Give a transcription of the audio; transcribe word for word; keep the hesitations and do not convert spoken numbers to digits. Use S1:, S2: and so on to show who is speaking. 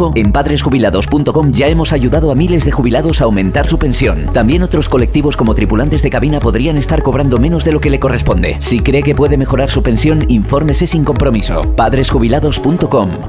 S1: hijo? En padres jubilados punto com ya hemos ayudado a miles de jubilados a aumentar su pensión. También otros colectivos como tripulantes de cabina podrían estar cobrando menos de lo que le corresponde. Si cree que puede mejorar su pensión, infórmese sin compromiso. padres jubilados punto com.